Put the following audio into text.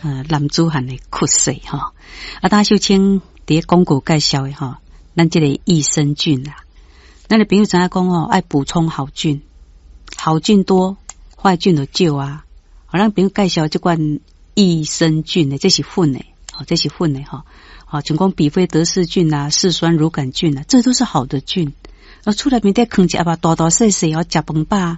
男子汉的咳嗽哈。大秀清伫广告介绍的哈，咱这个益生菌啊，咱的朋友知影讲爱补充好菌，好菌多，坏菌就少啊。咱朋友介绍这款益生菌的，这是粉的，这是粉的哈。像讲比菲德氏菌啊、嗜酸乳杆菌啊，这都是好的菌。出来面再啃一下吧，大大细细食饭饱。